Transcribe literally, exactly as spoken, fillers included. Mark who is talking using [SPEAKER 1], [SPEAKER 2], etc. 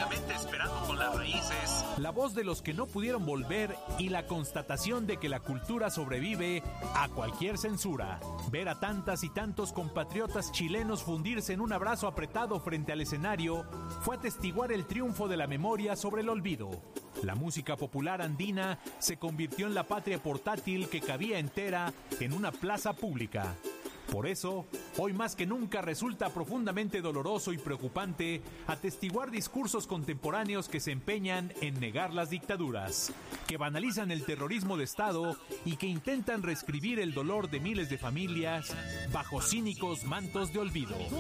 [SPEAKER 1] Únicamente esperando con las raíces.
[SPEAKER 2] La voz de los que no pudieron volver y la constatación de que la cultura sobrevive a cualquier censura. Ver a tantas y tantos compatriotas chilenos fundirse en un abrazo apretado frente al escenario fue atestiguar el triunfo de la memoria sobre el olvido. La música popular andina se convirtió en la patria portátil que cabía entera en una plaza pública. Por eso, hoy más que nunca resulta profundamente doloroso y preocupante atestiguar discursos contemporáneos que se empeñan en negar las dictaduras, que banalizan el terrorismo de Estado y que intentan reescribir el dolor de miles de familias bajo cínicos mantos de olvido.